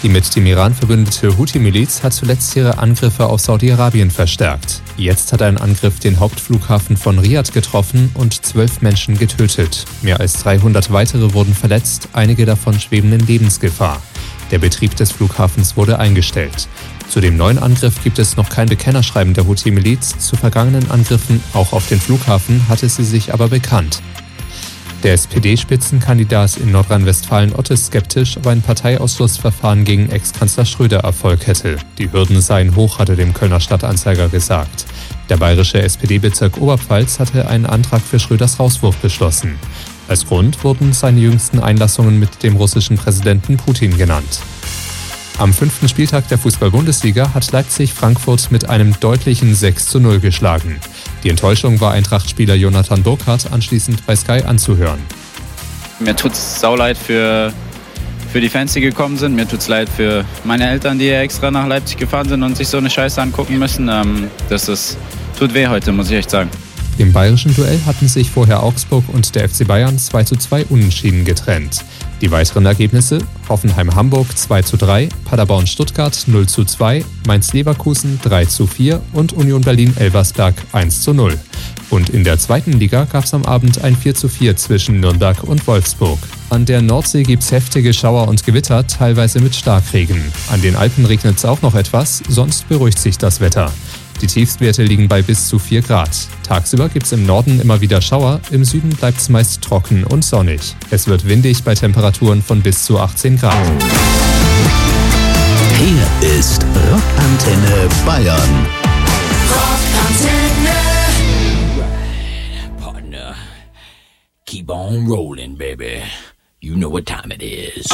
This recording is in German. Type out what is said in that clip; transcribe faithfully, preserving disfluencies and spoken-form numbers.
Die mit dem Iran verbündete Houthi-Miliz hat zuletzt ihre Angriffe auf Saudi-Arabien verstärkt. Jetzt hat ein Angriff den Hauptflughafen von Riad getroffen und zwölf Menschen getötet. Mehr als dreihundert weitere wurden verletzt, einige davon schweben in Lebensgefahr. Der Betrieb des Flughafens wurde eingestellt. Zu dem neuen Angriff gibt es noch kein Bekennerschreiben der Houthi-Miliz. Zu vergangenen Angriffen, auch auf den Flughafen, hatte sie sich aber bekannt. Der S P D-Spitzenkandidat in Nordrhein-Westfalen Ott ist skeptisch, ob ein Parteiausschlussverfahren gegen Ex-Kanzler Schröder Erfolg hätte. Die Hürden seien hoch, hatte dem Kölner Stadtanzeiger gesagt. Der bayerische S P D-Bezirk Oberpfalz hatte einen Antrag für Schröders Rauswurf beschlossen. Als Grund wurden seine jüngsten Einlassungen mit dem russischen Präsidenten Putin genannt. Am fünften Spieltag der Fußball-Bundesliga hat Leipzig Frankfurt mit einem deutlichen sechs zu null geschlagen. Die Enttäuschung war Eintracht-Spieler Jonathan Burkhardt anschließend bei Sky anzuhören. Mir tut's sauleid für, für die Fans, die gekommen sind. Mir tut's leid für meine Eltern, die extra nach Leipzig gefahren sind und sich so eine Scheiße angucken müssen. Ähm, das ist, tut weh heute, muss ich echt sagen. Im bayerischen Duell hatten sich vorher Augsburg und der F C Bayern zwei zu zwei unentschieden getrennt. Die weiteren Ergebnisse: Hoffenheim-Hamburg zwei zu drei, Paderborn-Stuttgart null zu zwei, Mainz-Leverkusen drei zu vier und Union Berlin-Elversberg eins zu null. Und in der zweiten Liga gab es am Abend ein vier zu vier zwischen Nürnberg und Wolfsburg. An der Nordsee gibt es heftige Schauer und Gewitter, teilweise mit Starkregen. An den Alpen regnet es auch noch etwas, sonst beruhigt sich das Wetter. Die Tiefstwerte liegen bei bis zu vier Grad. Tagsüber gibt es im Norden immer wieder Schauer, im Süden bleibt es meist trocken und sonnig. Es wird windig bei Temperaturen von bis zu achtzehn Grad. Hier ist Rockantenne Bayern. Rockantenne. Partner, keep on rolling, baby. You know what time it is.